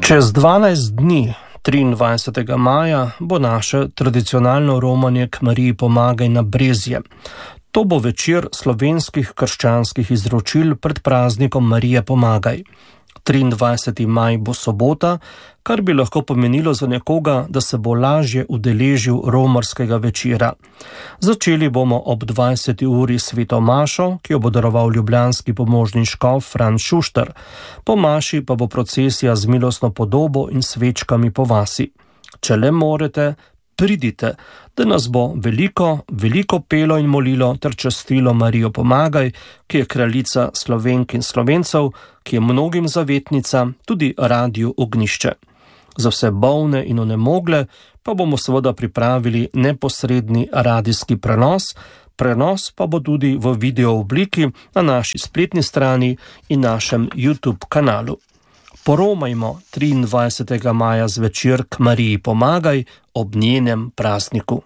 Čez 12 dni, 23. maja, bo naše tradicionalno romanje k Mariji Pomagaj na Brezje. To bo večer slovenskih krščanskih izročil pred praznikom Marije Pomagaj. 23. maj bo sobota, kar bi lahko pomenilo za nekoga, da se bo lažje udeležil romarskega večera. Začeli bomo ob 20. uri sveto mašo, ki jo bo daroval ljubljanski pomožni škof Franc Šuštar. Po maši pa bo procesija z milostno podobo in svečkami po vasi. Če le morete, pridite, da nas bo veliko pelo in molilo ter častilo Marijo Pomagaj, ki je kraljica Slovenk in Slovencev, ki je mnogim zavetnica, tudi Radiu Ognjišče. Za vse bolne in onemogle pa bomo seveda pripravili neposredni radijski prenos pa bo tudi v video obliki na naši spletni strani in našem YouTube kanalu. Poromajmo 23. maja zvečer k Mariji Pomagaj ob njenem prazniku.